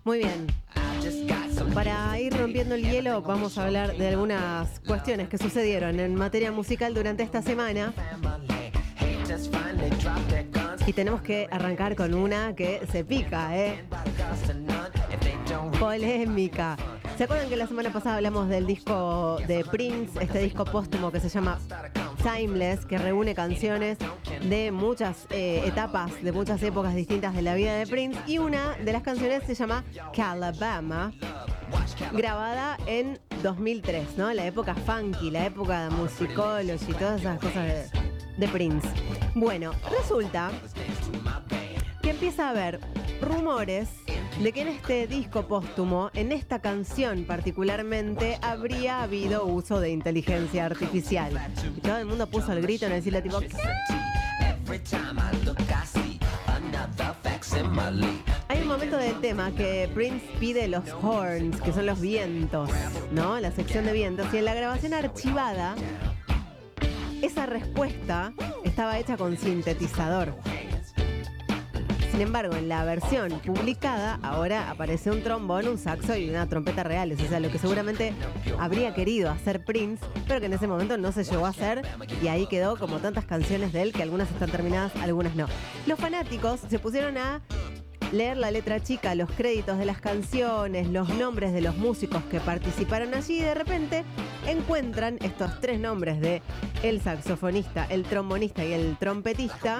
Muy bien. Para ir rompiendo el hielo, vamos a hablar de algunas cuestiones que sucedieron en materia musical durante esta semana. Y tenemos que arrancar con una que se pica, Polémica. ¿Se acuerdan que la semana pasada hablamos del disco de Prince, este disco póstumo que se llama Timeless, que reúne canciones de muchas etapas, de muchas épocas distintas de la vida de Prince? Y una de las canciones se llama Calabama, grabada en 2003, ¿no? La época funky, la época de Musicology, todas esas cosas de Prince. Bueno, resulta que empieza a haber rumores de que en este disco póstumo, en esta canción particularmente, habría habido uso de inteligencia artificial. Y todo el mundo puso el grito en el cielo tipo, ¿qué? Hay un momento del tema que Prince pide los horns, que son los vientos, ¿no? La sección de vientos. Y en la grabación archivada, esa respuesta estaba hecha con sintetizador. Sin embargo, en la versión publicada, ahora aparece un trombón, un saxo y una trompeta reales. O sea, lo que seguramente habría querido hacer Prince, pero que en ese momento no se llegó a hacer. Y ahí quedó como tantas canciones de él, que algunas están terminadas, algunas no. Los fanáticos se pusieron a leer la letra chica, los créditos de las canciones, los nombres de los músicos que participaron allí, y de repente encuentran estos tres nombres de el saxofonista, el trombonista y el trompetista.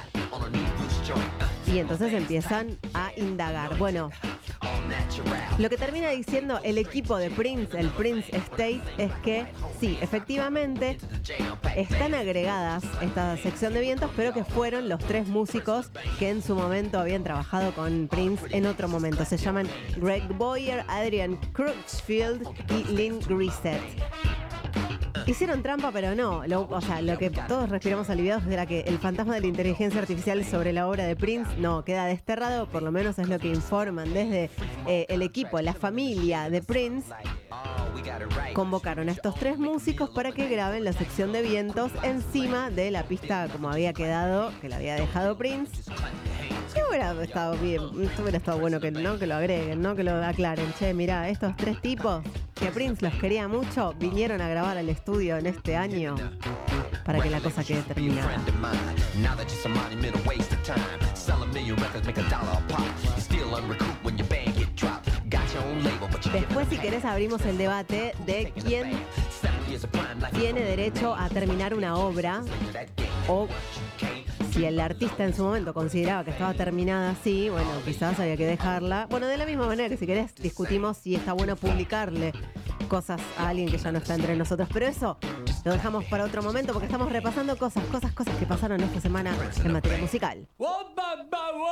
Y entonces empiezan a indagar. Bueno, lo que termina diciendo el equipo de Prince, el Prince Estate, es que sí, efectivamente están agregadas esta sección de vientos, pero que fueron los tres músicos que en su momento habían trabajado con Prince en otro momento. Se llaman Greg Boyer, Adrian Crutchfield y Lynn Grissett. Hicieron trampa, pero no. Lo que todos respiramos aliviados era que el fantasma de la inteligencia artificial sobre la obra de Prince no queda desterrado, por lo menos es lo que informan desde el equipo, la familia de Prince. Convocaron a estos tres músicos para que graben la sección de vientos encima de la pista como había quedado, que la había dejado Prince. Y hubiera estado bien, hubiera estado bueno que lo agreguen, ¿no? Que lo aclaren. Che, mirá, estos tres tipos que Prince los quería mucho, vinieron a grabar al estudio en este año para que la cosa quede terminada. Después, si querés, abrimos el debate de quién tiene derecho a terminar una obra, o si el artista en su momento consideraba que estaba terminada así, bueno, quizás había que dejarla. Bueno, de la misma manera que si querés discutimos si está bueno publicarle cosas a alguien que ya no está entre nosotros. Pero eso lo dejamos para otro momento porque estamos repasando cosas que pasaron esta semana en materia musical.